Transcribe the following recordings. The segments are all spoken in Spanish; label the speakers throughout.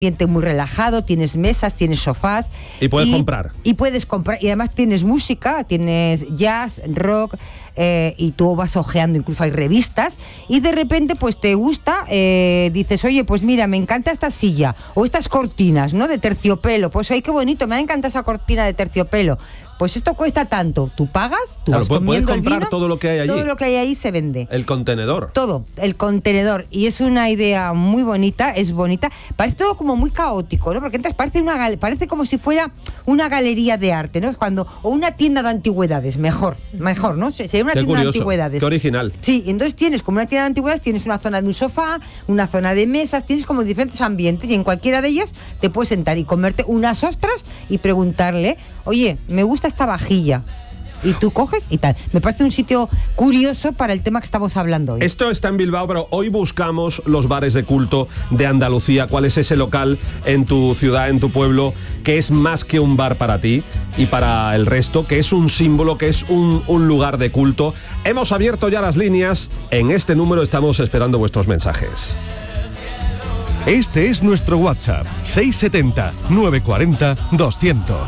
Speaker 1: ambiente muy relajado, tienes mesas, tienes sofás.
Speaker 2: Y puedes comprar.
Speaker 1: Y puedes comprar, y además tienes música, tienes jazz, rock, y tú vas ojeando, incluso hay revistas, y de repente pues te gusta, dices, oye, pues mira, me encanta esta silla, o estas cortinas, ¿no?, de terciopelo, pues ay, qué bonito, me encanta esa cortina de terciopelo. Pues esto cuesta tanto, tú pagas, tú vas comiendo
Speaker 2: puedes comprar
Speaker 1: el vino,
Speaker 2: todo lo que hay allí.
Speaker 1: Todo lo que hay ahí se vende.
Speaker 2: El contenedor.
Speaker 1: Todo, el contenedor. Y es una idea muy bonita, es bonita. Parece todo como muy caótico, ¿no? Porque entonces parece como si fuera una galería de arte, ¿no? O una tienda de antigüedades, mejor, ¿no? Sería una tienda de antigüedades.
Speaker 2: Qué original.
Speaker 1: Sí, entonces tienes como una tienda de antigüedades, tienes una zona de un sofá, una zona de mesas, tienes como diferentes ambientes, y en cualquiera de ellas te puedes sentar y comerte unas ostras y preguntarle, oye, me gusta esta vajilla. Y tú coges y tal. Me parece un sitio curioso para el tema que estamos hablando hoy.
Speaker 2: Esto está en Bilbao, pero hoy buscamos los bares de culto de Andalucía. ¿Cuál es ese local en tu ciudad, en tu pueblo, que es más que un bar para ti y para el resto, que es un símbolo, que es un lugar de culto? Hemos abierto ya las líneas. En este número estamos esperando vuestros mensajes.
Speaker 3: Este es nuestro WhatsApp, 670-940-200.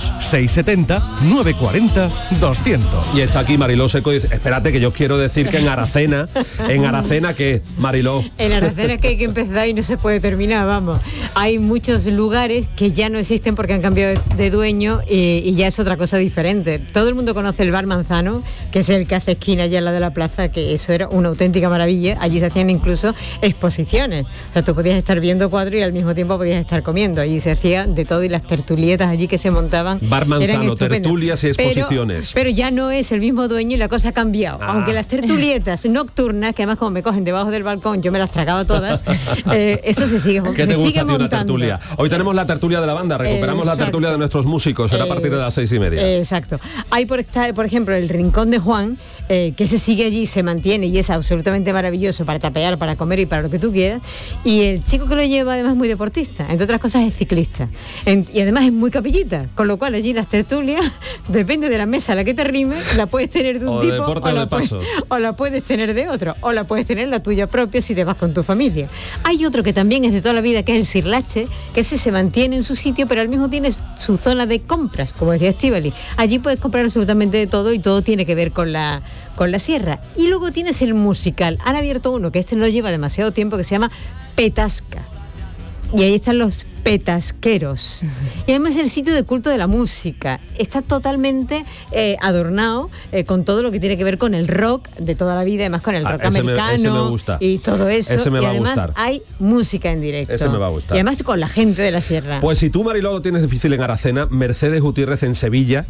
Speaker 3: 670-940-200.
Speaker 2: Y está aquí Mariló Seco y dice, espérate, que yo quiero decir que en Aracena, ¿qué, Mariló?
Speaker 4: En Aracena que hay que empezar y no se puede terminar, vamos. Hay muchos lugares que ya no existen porque han cambiado de dueño y ya es otra cosa diferente. Todo el mundo conoce el Bar Manzano, que es el que hace esquina allá en la de la plaza, que eso era una auténtica maravilla. Allí se hacían incluso exposiciones. O sea, tú podías estar viendo cuadros y al mismo tiempo podías estar comiendo. Allí se hacía de todo y las tertulietas allí que se montaban.
Speaker 2: Bar Manzano, tertulias y exposiciones.
Speaker 4: Pero ya no es el mismo dueño y la cosa ha cambiado. Aunque las tertulietas nocturnas, que además como me cogen debajo del balcón, yo me las tragaba todas, eso se sigue montando.
Speaker 2: ¿Qué te gusta a ti una tertulia? Hoy tenemos la tertulia de la banda, recuperamos la tertulia de nuestros músicos, será a partir de las 6:30.
Speaker 4: Exacto. Hay por ejemplo, el Rincón de Juan, que se sigue allí, se mantiene y es absolutamente maravilloso para tapear, para comer y para lo que tú quieras. Y el chico que lo lleva además es muy deportista, entre otras cosas es ciclista. Y además es muy capillita, con lo cual allí las tertulias, depende de la mesa a la que te rime, la puedes tener de un tipo o la puedes tener de otro, o la puedes tener la tuya propia si te vas con tu familia. Hay otro que también es de toda la vida, que es el Sirlache, que ese se mantiene en su sitio, pero al mismo tiene su zona de compras, como decía Estíbaliz. Allí puedes comprar absolutamente de todo y todo tiene que ver con la sierra. Y luego tienes el musical. Han abierto uno, que no lleva demasiado tiempo, que se llama Petasca. Y ahí están los petasqueros. Y además el sitio de culto de la música. Está totalmente adornado con todo lo que tiene que ver con el rock de toda la vida, además con el rock americano.
Speaker 2: Ese me gusta.
Speaker 4: Y todo eso.
Speaker 2: Ese me va a gustar.
Speaker 4: Y además hay música en directo.
Speaker 2: Ese me va a gustar.
Speaker 4: Y además con la gente de la sierra.
Speaker 2: Pues si tú, Mariló, lo tienes difícil en Aracena, Mercedes Gutiérrez en Sevilla.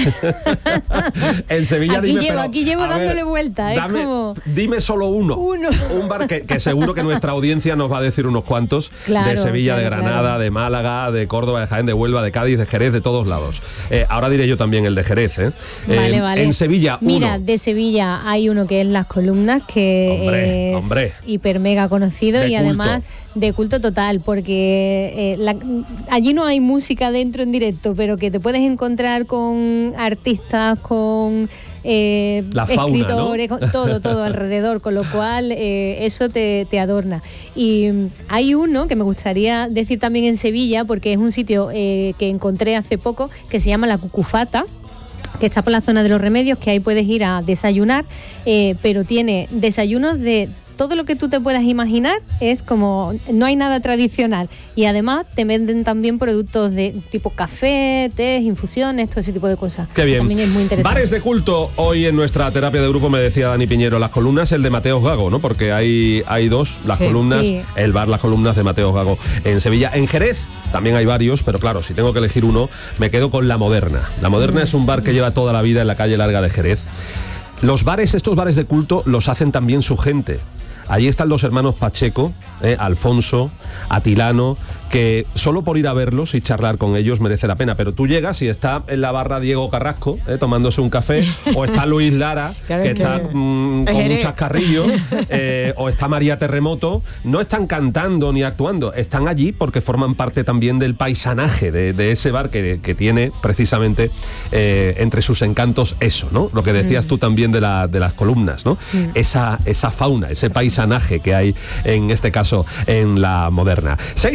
Speaker 2: En Sevilla,
Speaker 4: aquí llevo dándole vuelta.
Speaker 2: Dime solo uno. Un bar que seguro que nuestra audiencia nos va a decir unos cuantos.
Speaker 4: Claro,
Speaker 2: de Sevilla, de Granada, de Málaga, de Córdoba, de Jaén, de Huelva, de Cádiz, de Jerez, de todos lados. Ahora diré yo también el de Jerez.
Speaker 5: Vale.
Speaker 2: En Sevilla,
Speaker 5: Mira, de Sevilla hay uno que es Las Columnas, que es hiper mega conocido de y culto. Además de culto total, porque allí no hay música dentro en directo, pero que te puedes encontrar con artistas, con
Speaker 2: la fauna,
Speaker 5: escritores,
Speaker 2: ¿no?
Speaker 5: con todo alrededor, con lo cual eso te adorna. Y hay uno que me gustaría decir también en Sevilla, porque es un sitio que encontré hace poco, que se llama La Cucufata, que está por la zona de los Remedios, que ahí puedes ir a desayunar, pero tiene desayunos de todo lo que tú te puedas imaginar. Es como, no hay nada tradicional, y además te venden también productos de tipo café, té, infusiones, todo ese tipo de cosas.
Speaker 2: Qué bien.
Speaker 5: También es muy interesante.
Speaker 2: Bares de culto hoy en nuestra terapia de grupo, me decía Dani Piñero, Las Columnas, el de Mateos Gago, ¿no? Porque hay dos, Las Columnas, sí. El bar Las Columnas de Mateos Gago en Sevilla. En Jerez también hay varios, pero claro, si tengo que elegir uno, me quedo con La Moderna. La Moderna es un bar que lleva toda la vida en la calle Larga de Jerez. Estos bares de culto los hacen también su gente. Allí están los hermanos Pacheco, Alfonso, Atilano, que solo por ir a verlos y charlar con ellos merece la pena. Pero tú llegas y está en la barra Diego Carrasco, tomándose un café, o está Luis Lara, claro, que está con un chascarrillo, o está María Terremoto. No están cantando ni actuando, están allí porque forman parte también del paisanaje de ese bar que tiene precisamente entre sus encantos eso, ¿no? Lo que decías tú también de las columnas, ¿no? Esa fauna, ese paisanaje que hay en este caso en La Moderna. 670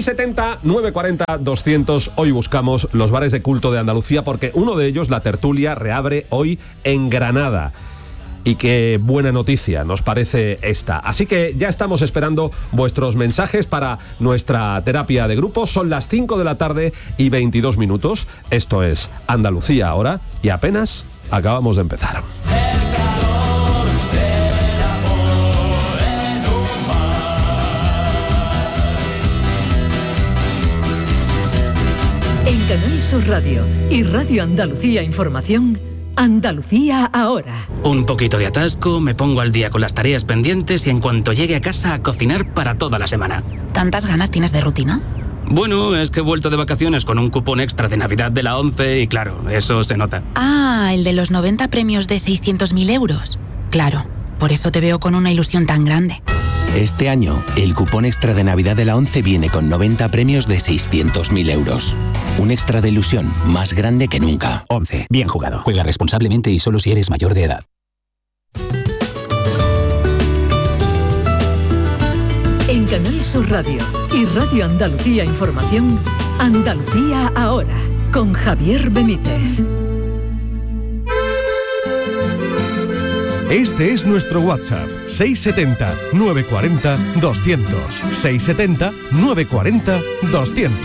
Speaker 2: 670 940 200. Hoy buscamos los bares de culto de Andalucía porque uno de ellos, La Tertulia, reabre hoy en Granada. Y qué buena noticia nos parece esta. Así que ya estamos esperando vuestros mensajes para nuestra terapia de grupo. Son las 5 de la tarde y 22 minutos. Esto es Andalucía ahora y apenas acabamos de empezar.
Speaker 6: En Canal Sur Radio y Radio Andalucía Información, Andalucía ahora.
Speaker 7: Un poquito de atasco, me pongo al día con las tareas pendientes y en cuanto llegue a casa a cocinar para toda la semana.
Speaker 8: ¿Tantas ganas tienes de rutina?
Speaker 7: Bueno, es que he vuelto de vacaciones con un cupón extra de Navidad de la 11 y claro, eso se nota.
Speaker 8: Ah, el de los 90 premios de 600.000 euros. Claro, por eso te veo con una ilusión tan grande.
Speaker 9: Este año, el cupón extra de Navidad de la 11 viene con 90 premios de 600.000 euros. Un extra de ilusión más grande que nunca.
Speaker 10: 11. Bien jugado. Juega responsablemente y solo si eres mayor de edad.
Speaker 6: En Canal Sur Radio y Radio Andalucía Información, Andalucía ahora, con Javier Benítez.
Speaker 3: Este es nuestro WhatsApp, 670 940 200. 670 940 200.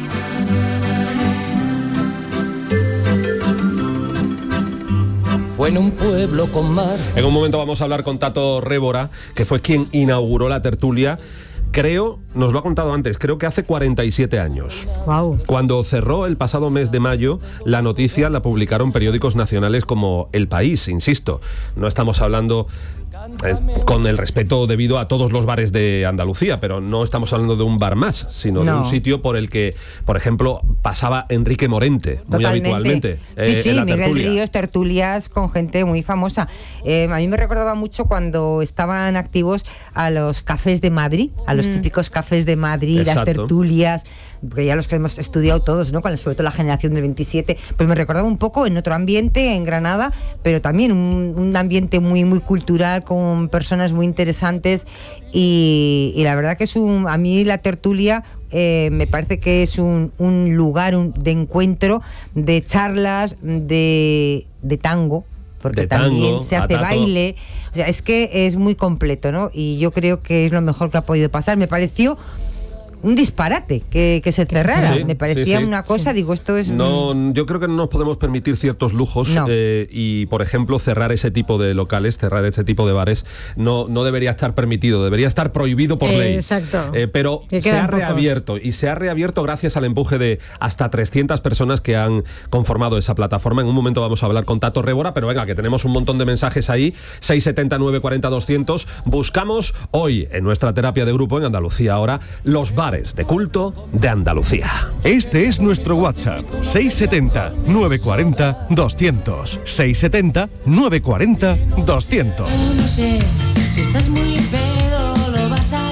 Speaker 11: Fue en un pueblo con mar.
Speaker 2: En un momento vamos a hablar con Tato Révora, que fue quien inauguró La Tertulia. Creo, nos lo ha contado antes, creo que hace 47 años.
Speaker 4: Wow.
Speaker 2: Cuando cerró el pasado mes de mayo, la noticia la publicaron periódicos nacionales como El País, insisto. No estamos hablando con el respeto debido a todos los bares de Andalucía, pero no estamos hablando de un bar más, sino de un sitio por el que, por ejemplo, pasaba Enrique Morente, muy habitualmente.
Speaker 1: Sí,
Speaker 2: en La
Speaker 1: Miguel
Speaker 2: Tertulia.
Speaker 1: Ríos, tertulias con gente muy famosa. A mí me recordaba mucho cuando estaban activos a los cafés de Madrid, a los típicos cafés de Madrid,
Speaker 2: Exacto.
Speaker 1: las tertulias, porque ya los que hemos estudiado todos, ¿no? Sobre todo la generación del 27, pues me recordaba un poco en otro ambiente, en Granada, pero también un ambiente muy, muy cultural, con personas muy interesantes y la verdad que a mí La Tertulia me parece que es un lugar de encuentro, de charlas, de tango, porque también se hace baile, o sea, es que es muy completo, ¿no? Y yo creo que es lo mejor que ha podido pasar. Me pareció un disparate que se cerrara.
Speaker 2: Sí,
Speaker 1: me parecía
Speaker 2: sí.
Speaker 1: una cosa, digo, esto es...
Speaker 2: No, yo creo que no nos podemos permitir ciertos lujos y, por ejemplo, cerrar ese tipo de locales, cerrar ese tipo de bares, no debería estar permitido, debería estar prohibido por ley.
Speaker 4: Exacto.
Speaker 2: Pero se ha reabierto y se ha reabierto gracias al empuje de hasta 300 personas que han conformado esa plataforma. En un momento vamos a hablar con Tato Révora, pero venga, que tenemos un montón de mensajes ahí, 670 940 200. Buscamos hoy en nuestra terapia de grupo en Andalucía ahora los bares de culto de Andalucía.
Speaker 3: Este es nuestro WhatsApp, 670 940 200. 670 940 200.
Speaker 12: No sé, si estás muy pedo lo vas a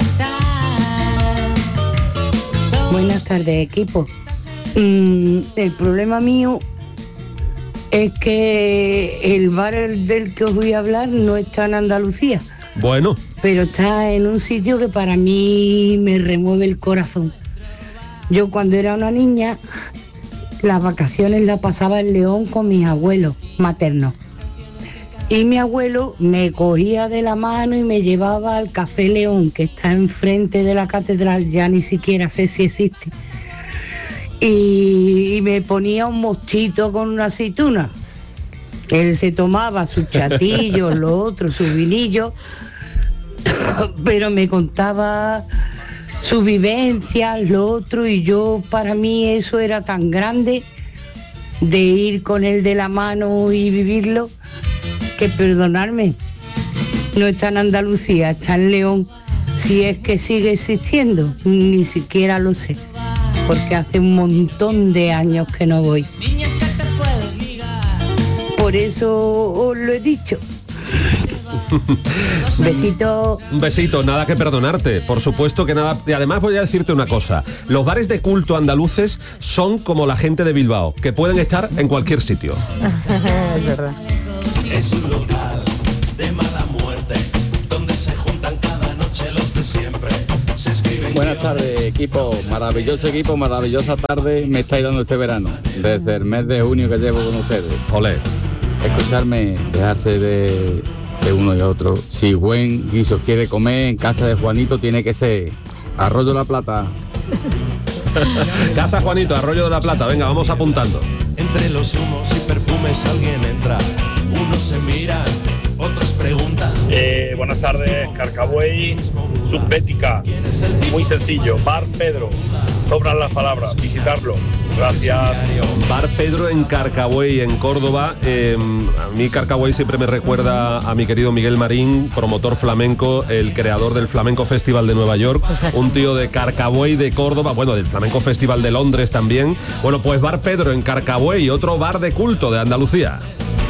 Speaker 12: estar.
Speaker 13: Buenas tardes, equipo. El problema mío es que el bar del que os voy a hablar no está en Andalucía.
Speaker 2: Bueno.
Speaker 13: Pero está en un sitio que para mí me remueve el corazón. Yo cuando era una niña, las vacaciones las pasaba en León con mis abuelos maternos. Y mi abuelo me cogía de la mano y me llevaba al Café León, que está enfrente de la catedral, ya ni siquiera sé si existe. Y me ponía un mostito con una aceituna. Él se tomaba sus chatillos, lo otro, sus vinillos, pero me contaba sus vivencias, lo otro, y yo, para mí eso era tan grande de ir con él de la mano y vivirlo, que perdonarme, no está en Andalucía, está en León, si es que sigue existiendo, ni siquiera lo sé, porque hace un montón de años que no voy. Por eso os lo he dicho. Besito.
Speaker 2: Un besito, nada que perdonarte, por supuesto que nada. Y además voy a decirte una cosa, los bares de culto andaluces son como la gente de Bilbao, que pueden estar en cualquier sitio.
Speaker 1: Es verdad.
Speaker 14: Es un local de mala muerte, donde se juntan cada noche los de siempre. Se escriben.
Speaker 15: Buenas tardes,
Speaker 11: equipo, maravillosa tarde me estáis dando este verano, desde el mes de junio que llevo con ustedes.
Speaker 2: Olé.
Speaker 11: Escucharme, dejarse de uno y otro. Si buen guiso quiere comer, en casa de Juanito tiene que ser Arroyo de la Plata.
Speaker 2: Casa Juanito, Arroyo de la Plata, venga, vamos apuntando.
Speaker 14: Entre los humos y perfumes alguien entra. Unos se miran, otros preguntan.
Speaker 15: Buenas tardes, Carcabuey, Subbética. Muy sencillo, Bar Pedro. Sobran las palabras, visitarlo. Gracias.
Speaker 2: Bar Pedro en Carcabuey, en Córdoba. A mí Carcabuey siempre me recuerda a mi querido Miguel Marín, promotor flamenco, el creador del Flamenco Festival de Nueva York. Exacto. Un tío de Carcabuey, de Córdoba, bueno, del Flamenco Festival de Londres también. Bueno, pues Bar Pedro en Carcabuey, otro bar de culto de Andalucía.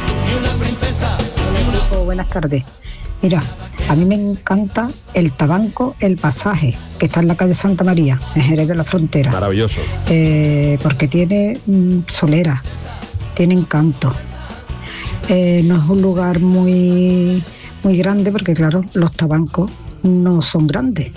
Speaker 16: Buenas tardes. Mira, a mí me encanta el Tabanco El Pasaje, que está en la calle Santa María, en Jerez de la Frontera.
Speaker 2: Maravilloso.
Speaker 16: Porque tiene solera, tiene encanto. No es un lugar muy grande, porque claro, los tabancos no son grandes.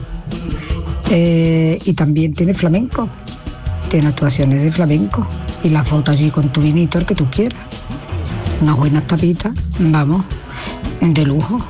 Speaker 16: Y también tiene flamenco, tiene actuaciones de flamenco. Y la foto allí con tu vinito, el que tú quieras. Unas buenas tapitas, vamos, de lujo.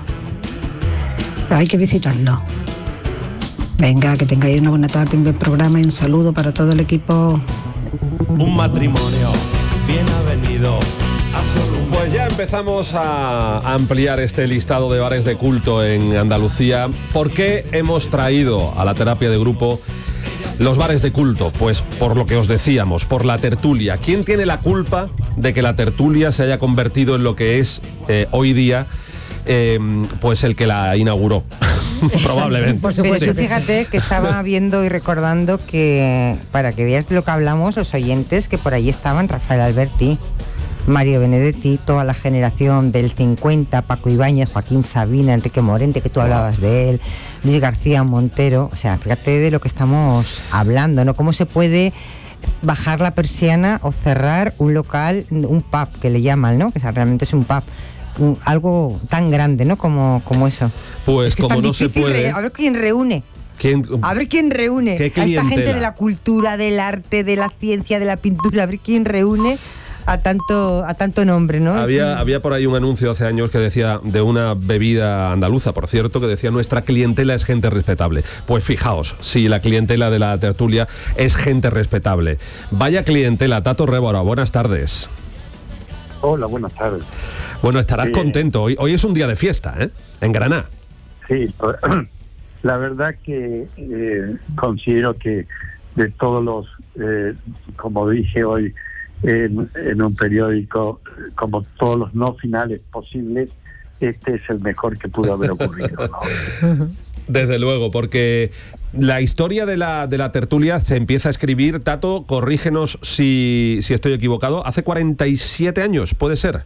Speaker 16: Hay que visitarlo. Venga, que tengáis una buena tarde, un buen programa y un saludo para todo el equipo.
Speaker 14: Un matrimonio bien avenido.
Speaker 2: Pues ya empezamos a ampliar este listado de bares de culto en Andalucía. ¿Por qué hemos traído a la terapia de grupo los bares de culto? Pues por lo que os decíamos, por la tertulia. ¿Quién tiene la culpa de que la tertulia se haya convertido en lo que es hoy día? Pues el que la inauguró. Probablemente.
Speaker 1: Por supuesto. Pero tú fíjate que estaba viendo y recordando que, para que veas de lo que hablamos, los oyentes, que por ahí estaban Rafael Alberti, Mario Benedetti, toda la generación del 50, Paco Ibáñez, Joaquín Sabina, Enrique Morente, que tú hablabas de él, Luis García Montero. O sea, fíjate de lo que estamos hablando, ¿no? Cómo se puede bajar la persiana o cerrar un local, un pub que le llaman, ¿no? Que realmente es un pub. Algo tan grande, ¿no? Como eso.
Speaker 2: Pues es como no se puede.
Speaker 1: A ver quién reúne. A ver quién reúne a esta gente de la cultura, del arte, de la ciencia, de la pintura. A ver quién reúne a tanto nombre, ¿no?
Speaker 2: Había por ahí un anuncio hace años que decía, de una bebida andaluza, por cierto, que decía: nuestra clientela es gente respetable. Pues fijaos, si la clientela de la tertulia es gente respetable. Vaya clientela. Tato Révora, buenas tardes.
Speaker 17: Hola, buenas tardes.
Speaker 2: Bueno, estarás contento. Hoy es un día de fiesta, ¿eh? En Granada.
Speaker 17: Sí, la verdad que considero que de todos los, como dije hoy en un periódico, como todos los no finales posibles, este es el mejor que pudo haber ocurrido, ¿no?
Speaker 2: Desde luego, porque la historia de la tertulia se empieza a escribir, Tato, corrígenos si estoy equivocado, hace 47 años, ¿puede ser?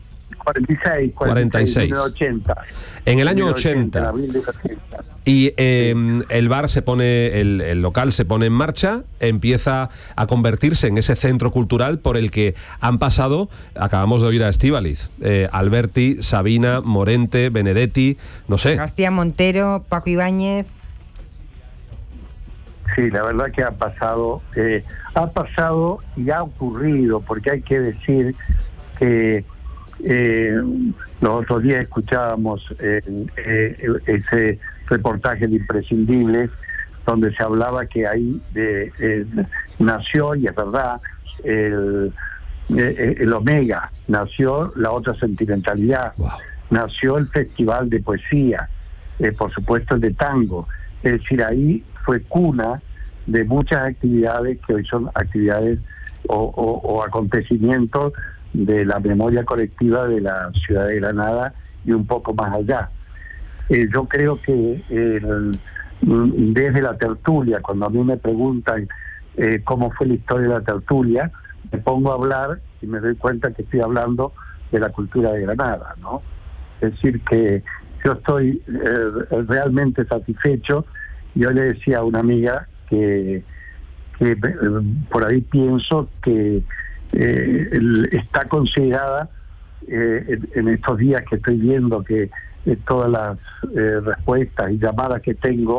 Speaker 2: 46. En el año 80. Y el bar se pone, el local se pone en marcha, empieza a convertirse en ese centro cultural por el que han pasado, acabamos de oír a Estíbaliz, Alberti, Sabina, Morente, Benedetti, no sé.
Speaker 1: García Montero, Paco Ibáñez.
Speaker 17: Sí, la verdad que ha pasado y ha ocurrido, porque hay que decir que los otros días escuchábamos ese reportaje de Imprescindibles, donde se hablaba que ahí nació, y es verdad, el Omega, nació la otra sentimentalidad, wow. Nació el Festival de Poesía, por supuesto el de Tango. Es decir, ahí fue cuna de muchas actividades que hoy son actividades o acontecimientos de la memoria colectiva de la ciudad de Granada y un poco más allá. Yo creo que desde la tertulia, cuando a mí me preguntan cómo fue la historia de la tertulia, me pongo a hablar y me doy cuenta que estoy hablando de la cultura de Granada, ¿no? Es decir, que yo estoy realmente satisfecho. Yo le decía a una amiga que por ahí pienso que está considerada en estos días que estoy viendo que todas las respuestas y llamadas que tengo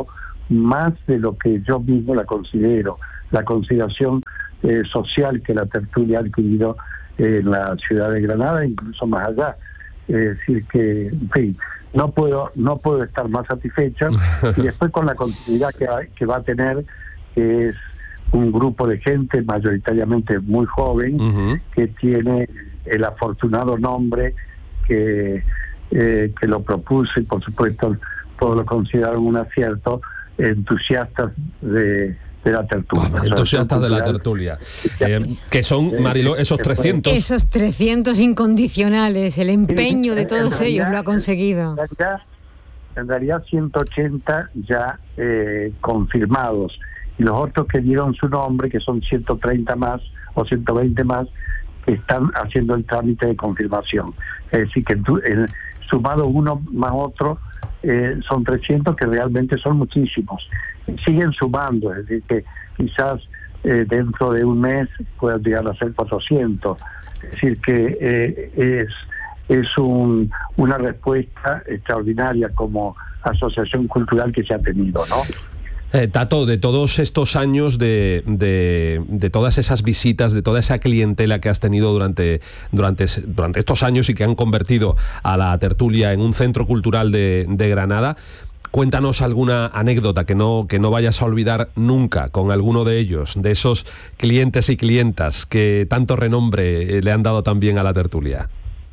Speaker 17: más de lo que yo mismo la considero, la consideración social que la tertulia ha adquirido en la ciudad de Granada, incluso más allá. Es decir que, en fin, no puedo estar más satisfecho. Y después con la continuidad que va a tener, que es un grupo de gente mayoritariamente muy joven, que tiene el afortunado nombre que lo propuso, y por supuesto todos lo consideraron un acierto, entusiastas de la tertulia.
Speaker 2: Entusiastas de la tertulia. Que son, Mariló, esos 300.
Speaker 4: Esos 300 incondicionales, el empeño de todos ellos lo ha conseguido.
Speaker 17: En realidad 180 ya confirmados, y los otros que dieron su nombre, que son 130 más o 120 más, que están haciendo el trámite de confirmación. Es decir, que sumado uno más otro, son 300, que realmente son muchísimos. Siguen sumando, es decir, que quizás dentro de un mes puedan llegar a ser 400. Es decir, que es una respuesta extraordinaria como asociación cultural que se ha tenido, ¿no?
Speaker 2: Tato, de todos estos años, de todas esas visitas, de toda esa clientela que has tenido durante estos años y que han convertido a la tertulia en un centro cultural de Granada, cuéntanos alguna anécdota que no vayas a olvidar nunca con alguno de ellos, de esos clientes y clientas que tanto renombre le han dado también a la tertulia.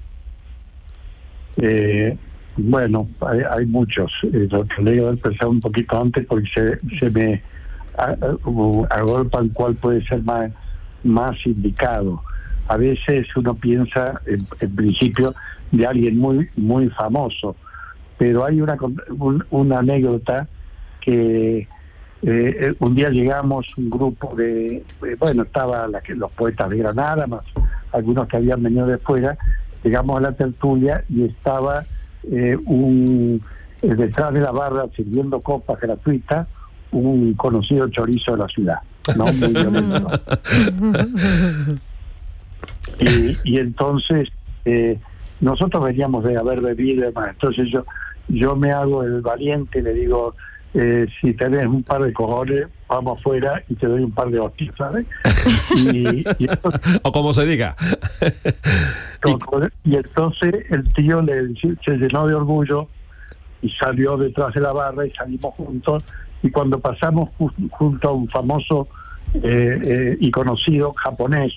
Speaker 17: Bueno, hay muchos. Lo tendría que haber pensado un poquito antes, porque se me agolpan cuál puede ser más indicado. A veces uno piensa, en principio, de alguien muy muy famoso, pero hay una anécdota que un día llegamos, un grupo de, estaba los poetas de Granada, más algunos que habían venido de fuera. Llegamos a la tertulia y estaba detrás de la barra, sirviendo copas gratuitas, un conocido chorizo de la ciudad, ¿no? Muy violento. Y entonces nosotros veníamos de haber bebido y demás. Entonces yo me hago el valiente y le digo, si tenés un par de cojones, vamos afuera y te doy un par de hostias, ¿sabes? Y entonces,
Speaker 2: o como se diga.
Speaker 17: Y entonces el tío se llenó de orgullo y salió detrás de la barra y salimos juntos, y cuando pasamos junto a un famoso y conocido japonés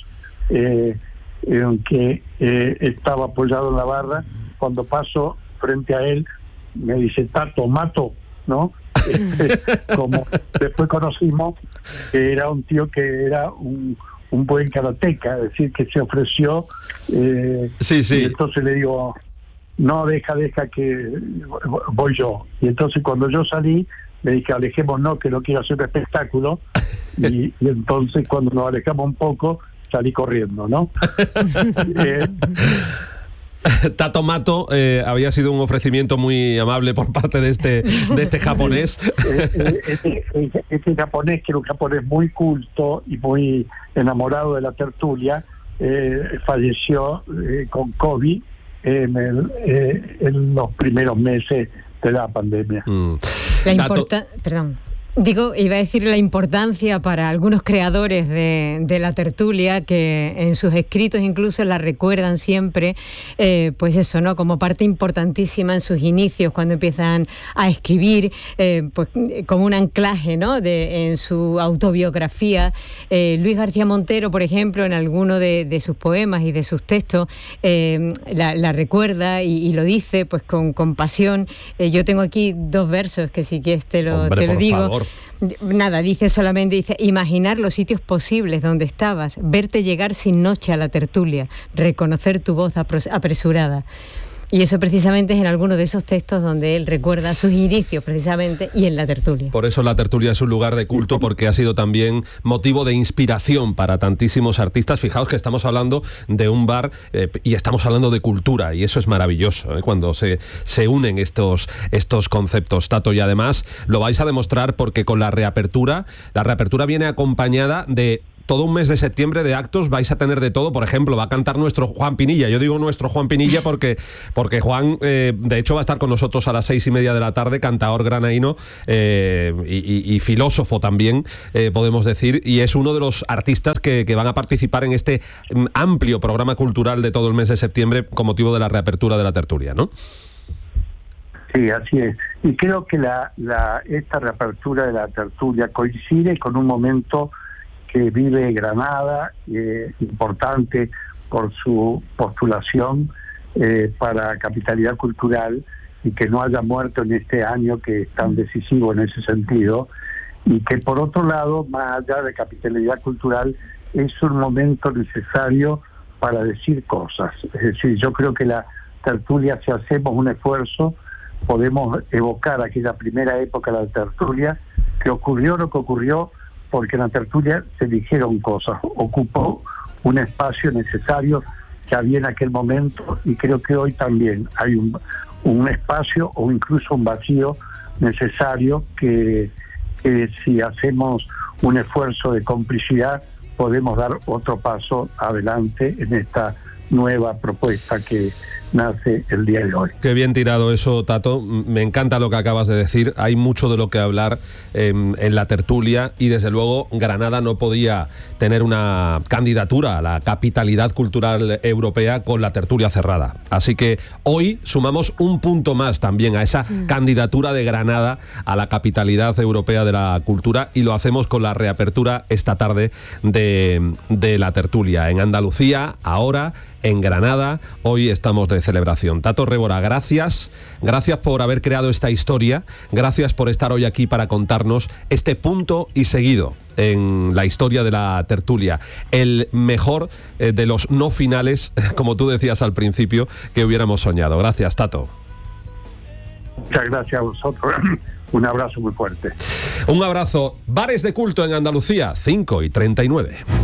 Speaker 17: que estaba apoyado en la barra, cuando paso frente a él me dice, Tato, mato, ¿no? Como después conocimos que era un tío que era un buen karateca, es decir, que se ofreció.
Speaker 2: Sí.
Speaker 17: Y entonces le digo, no, deja que voy yo. Y entonces cuando yo salí, le dije, alejémonos, que no quiero hacer un espectáculo. Y entonces cuando nos alejamos un poco, salí corriendo, ¿no?
Speaker 2: Tato Mato, había sido un ofrecimiento muy amable por parte de este japonés.
Speaker 17: Este japonés, que era un japonés muy culto y muy enamorado de la tertulia, falleció con COVID en los primeros meses de la pandemia.
Speaker 4: Digo, iba a decir la importancia para algunos creadores de la tertulia, que en sus escritos incluso la recuerdan siempre, pues eso, ¿no? Como parte importantísima en sus inicios, cuando empiezan a escribir, pues como un anclaje, ¿no? En su autobiografía. Luis García Montero, por ejemplo, en alguno de sus poemas y de sus textos, la recuerda y lo dice pues con pasión. Yo tengo aquí 2 versos que si quieres te lo digo.
Speaker 2: Favor.
Speaker 4: Nada, dice, imaginar los sitios posibles donde estabas, verte llegar sin noche a la tertulia, reconocer tu voz apresurada. Y eso precisamente es en alguno de esos textos donde él recuerda sus inicios precisamente, y en la tertulia.
Speaker 2: Por eso la tertulia es un lugar de culto, porque ha sido también motivo de inspiración para tantísimos artistas. Fijaos que estamos hablando de un bar y estamos hablando de cultura, y eso es maravilloso, cuando se unen estos conceptos, Tato. Y además lo vais a demostrar porque con la reapertura viene acompañada de todo un mes de septiembre de actos, vais a tener de todo. Por ejemplo, va a cantar nuestro Juan Pinilla. Yo digo nuestro Juan Pinilla porque Juan, de hecho, va a estar con nosotros a las 6:30 de la tarde, cantador granaíno y filósofo también, podemos decir, y es uno de los artistas que van a participar en este amplio programa cultural de todo el mes de septiembre con motivo de la reapertura de la tertulia, ¿no?
Speaker 17: Sí, así es. Y creo que esta reapertura de la tertulia coincide con un momento que vive Granada, importante por su postulación para capitalidad cultural, y que no haya muerto en este año que es tan decisivo en ese sentido, y que por otro lado, más allá de capitalidad cultural, es un momento necesario para decir cosas. Es decir, yo creo que la tertulia, si hacemos un esfuerzo, podemos evocar aquella primera época de la tertulia, que ocurrió lo que ocurrió, porque en la tertulia se dijeron cosas, ocupó un espacio necesario que había en aquel momento, y creo que hoy también hay un espacio o incluso un vacío necesario que si hacemos un esfuerzo de complicidad podemos dar otro paso adelante en esta nueva propuesta que nace el día de hoy.
Speaker 2: Qué bien tirado eso, Tato. Me encanta lo que acabas de decir. Hay mucho de lo que hablar en la tertulia, y desde luego Granada no podía tener una candidatura a la capitalidad cultural europea con la tertulia cerrada. Así que hoy sumamos un punto más también a esa candidatura de Granada a la capitalidad europea de la cultura, y lo hacemos con la reapertura esta tarde de la tertulia en Andalucía, ahora en Granada. Hoy estamos de celebración. Tato Révora, gracias por haber creado esta historia, gracias por estar hoy aquí para contarnos este punto y seguido en la historia de la tertulia, el mejor de los no finales, como tú decías al principio, que hubiéramos soñado. Gracias, Tato.
Speaker 17: Muchas gracias a vosotros. Un abrazo muy fuerte.
Speaker 2: Un abrazo. Bares de culto en Andalucía, 5:39.